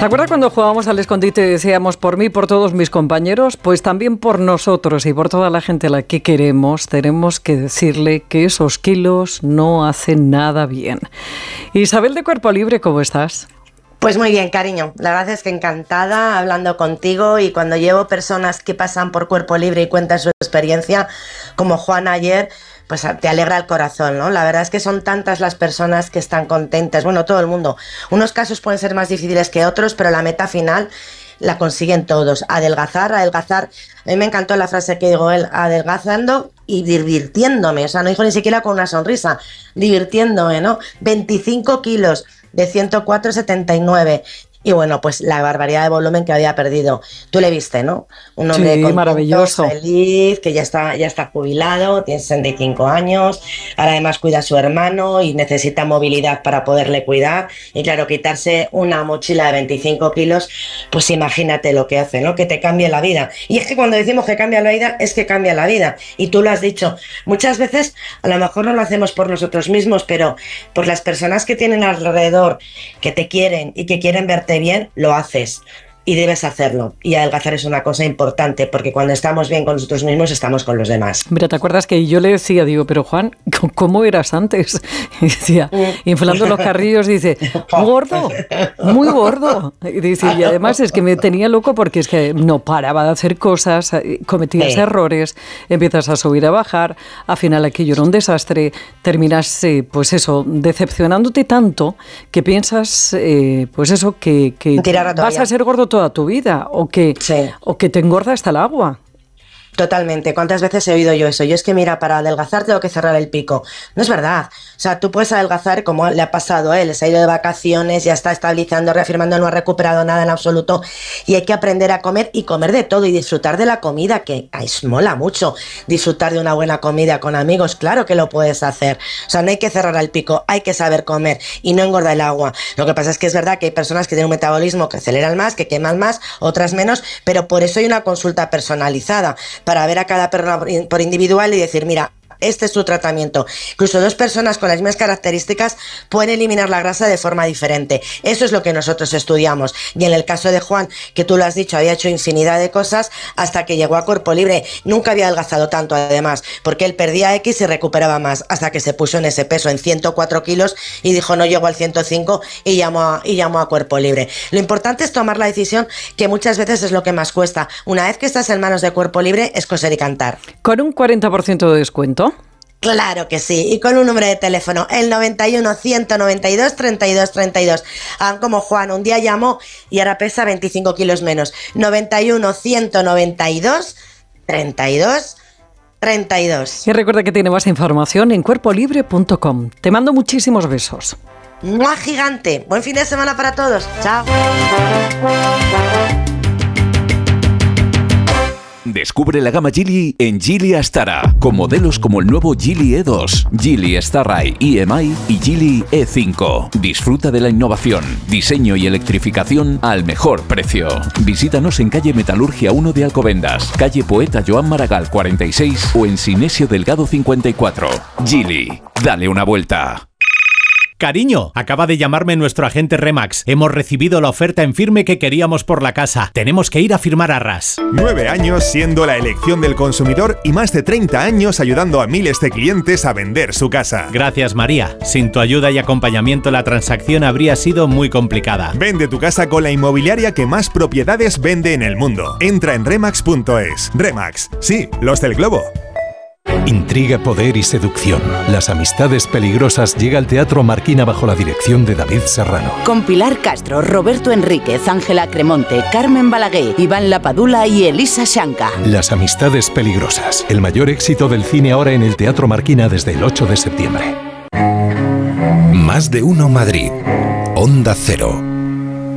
¿Se acuerda cuando jugábamos al escondite y decíamos por mí, por todos mis compañeros? Pues también por nosotros y por toda la gente a la que queremos, tenemos que decirle que esos kilos no hacen nada bien. Isabel de Cuerpo Libre, ¿cómo estás? Pues muy bien, cariño. La verdad es que encantada hablando contigo, y cuando llevo personas que pasan por Cuerpo Libre y cuentan su experiencia, como Juan ayer, pues te alegra el corazón, ¿no? La verdad es que son tantas las personas que están contentas, bueno, todo el mundo. Unos casos pueden ser más difíciles que otros, pero la meta final la consiguen todos. Adelgazar. A mí me encantó la frase que dijo él: adelgazando y divirtiéndome. O sea, no dijo ni siquiera con una sonrisa, divirtiéndome, ¿no? 25 kilos de 104,79. Y bueno, pues la barbaridad de volumen que había perdido. Tú le viste, ¿no? Un hombre contento, maravilloso, feliz, que ya está jubilado, tiene 65 años, ahora además cuida a su hermano y necesita movilidad para poderle cuidar. Y claro, quitarse una mochila de 25 kilos, pues imagínate lo que hace, ¿no? Que te cambie la vida. Y es que cuando decimos que cambia la vida, es que cambia la vida. Y tú lo has dicho. Muchas veces, a lo mejor no lo hacemos por nosotros mismos, pero por las personas que tienen alrededor, que te quieren y que quieren verte bien, lo haces y debes hacerlo. Y adelgazar es una cosa importante, porque cuando estamos bien con nosotros mismos, estamos con los demás. Mira, ¿te acuerdas que yo le decía, digo, pero Juan, ¿cómo eras antes? Y decía, inflando los carrillos, dice, gordo, muy gordo. Y dice, y además es que me tenía loco porque es que no paraba de hacer cosas, cometías errores, empiezas a subir, a bajar, al final aquello era un desastre, terminas, pues eso, decepcionándote tanto que piensas, pues eso, que vas a ser gordo toda tu vida, o que te engorda hasta el agua. Totalmente. ¿Cuántas veces he oído yo eso? Yo es que mira, para adelgazar tengo que cerrar el pico. No es verdad. O sea, tú puedes adelgazar como le ha pasado a él. Se ha ido de vacaciones, ya está estabilizando, reafirmando, no ha recuperado nada en absoluto. Y hay que aprender a comer, y comer de todo, y disfrutar de la comida, que mola mucho. Disfrutar de una buena comida con amigos, claro que lo puedes hacer. O sea, no hay que cerrar el pico, hay que saber comer y no engorda el agua. Lo que pasa es que es verdad que hay personas que tienen un metabolismo que aceleran más, que queman más, otras menos, pero por eso hay una consulta personalizada, para ver a cada persona por individual y decir, mira, este es tu tratamiento. Incluso dos personas con las mismas características pueden eliminar la grasa de forma diferente. Eso es lo que nosotros estudiamos. Y en el caso de Juan, que tú lo has dicho, había hecho infinidad de cosas hasta que llegó a Cuerpo Libre. Nunca había adelgazado tanto, además, porque él perdía X y recuperaba más, hasta que se puso en ese peso, en 104 kilos, y dijo, no llego al 105, y llamó a Cuerpo Libre. Lo importante es tomar la decisión, que muchas veces es lo que más cuesta. Una vez que estás en manos de Cuerpo Libre, es coser y cantar. ¿Con un 40% de descuento? Claro que sí, y con un número de teléfono, el 91 192 32 32. Como Juan, un día llamó y ahora pesa 25 kilos menos. 91 192 32 32. Y recuerda que tiene más información en cuerpolibre.com. Te mando muchísimos besos. ¡Mua gigante! Buen fin de semana para todos. Chao. Descubre la gama Geely en Geely Astara, con modelos como el nuevo Geely E2, Geely Starride EMI y Geely E5. Disfruta de la innovación, diseño y electrificación al mejor precio. Visítanos en calle Metalurgia 1 de Alcobendas, calle Poeta Joan Maragall 46 o en Sinesio Delgado 54. Geely, dale una vuelta. Cariño, acaba de llamarme nuestro agente Remax. Hemos recibido la oferta en firme que queríamos por la casa. Tenemos que ir a firmar arras. 9 años siendo la elección del consumidor y más de 30 años ayudando a miles de clientes a vender su casa. Gracias, María. Sin tu ayuda y acompañamiento, la transacción habría sido muy complicada. Vende tu casa con la inmobiliaria que más propiedades vende en el mundo. Entra en remax.es. Remax, sí, los del globo. Intriga, poder y seducción. Las amistades peligrosas llega al Teatro Marquina bajo la dirección de David Serrano. Con Pilar Castro, Roberto Enríquez, Ángela Cremonte, Carmen Balaguer, Iván Lapadula y Elisa Shanka. Las amistades peligrosas. El mayor éxito del cine ahora en el Teatro Marquina desde el 8 de septiembre. Más de uno Madrid. Onda Cero.